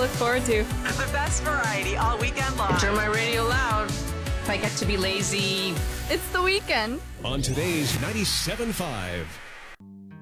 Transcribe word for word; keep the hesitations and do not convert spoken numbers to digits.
look forward to. The best variety all weekend long. Turn my radio loud. If I get to be lazy. It's the weekend. On today's ninety-seven point five.